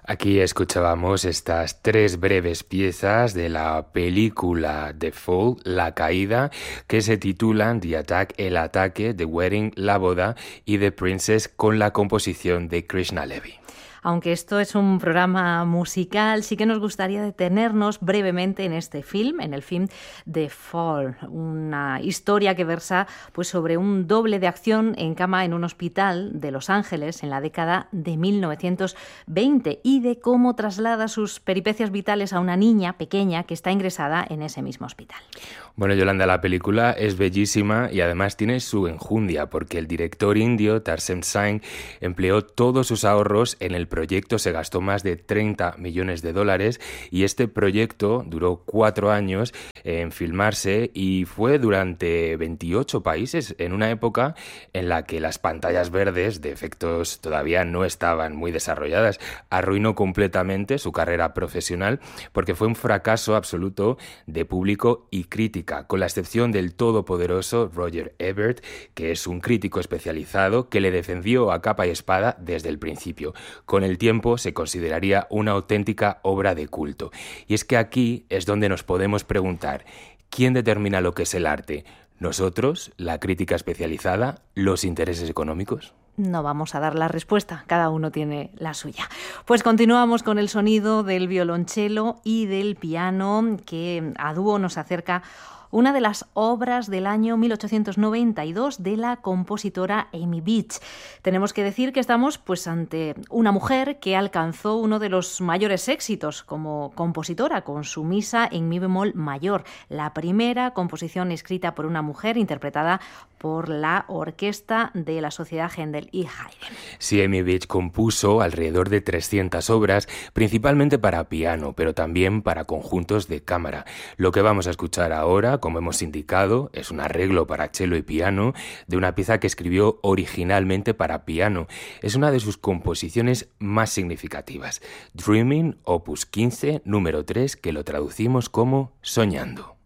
Aquí escuchábamos estas tres breves piezas de la película The Fall, La Caída, que se titulan The Attack, El Ataque, The Wedding, La Boda y The Princess, con la composición de Krishna Levy. Aunque esto es un programa musical, sí que nos gustaría detenernos brevemente en este film, en el film The Fall, una historia que versa pues, sobre un doble de acción en cama en un hospital de Los Ángeles en la década de 1920 y de cómo traslada sus peripecias vitales a una niña pequeña que está ingresada en ese mismo hospital. Bueno, Yolanda, la película es bellísima y además tiene su enjundia porque el director indio Tarsem Singh empleó todos sus ahorros en el proyecto, se gastó más de $30 millones y este proyecto duró 4 años en filmarse y fue durante 28 países en una época en la que las pantallas verdes de efectos todavía no estaban muy desarrolladas. Arruinó completamente su carrera profesional porque fue un fracaso absoluto de público y crítica, con la excepción del todopoderoso Roger Ebert, que es un crítico especializado que le defendió a capa y espada desde el principio. Con el tiempo se consideraría una auténtica obra de culto. Y es que aquí es donde nos podemos preguntar, ¿quién determina lo que es el arte? ¿Nosotros, la crítica especializada, los intereses económicos? No vamos a dar la respuesta, cada uno tiene la suya. Pues continuamos con el sonido del violonchelo y del piano que a dúo nos acerca una de las obras del año 1892 de la compositora Amy Beach. Tenemos que decir que estamos pues ante una mujer que alcanzó uno de los mayores éxitos como compositora con su Misa en mi bemol mayor, la primera composición escrita por una mujer interpretada por la orquesta de la Sociedad Händel y Haydn. Sí, Amy Beach compuso alrededor de 300 obras, principalmente para piano, pero también para conjuntos de cámara. Lo que vamos a escuchar ahora, como hemos indicado, es un arreglo para cello y piano de una pieza que escribió originalmente para piano. Es una de sus composiciones más significativas. Dreaming, opus 15, número 3, que lo traducimos como Soñando.